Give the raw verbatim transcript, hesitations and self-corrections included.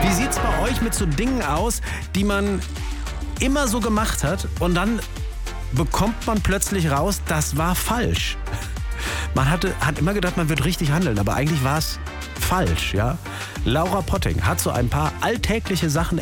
Wie sieht's bei euch mit so Dingen aus, die man immer so gemacht hat und dann bekommt man plötzlich raus, das war falsch? Man hatte, hat immer gedacht, man wird richtig handeln, aber eigentlich war es falsch, ja? Laura Potting hat so ein paar alltägliche Sachen